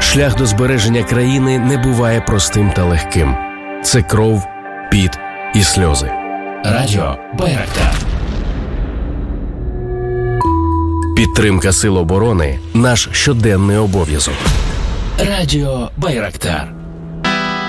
Шлях до збереження країни не буває простим та легким. Це кров, піт і сльози. Радіо Байрактар. Підтримка сил оборони – наш щоденний обов'язок. Радіо Байрактар.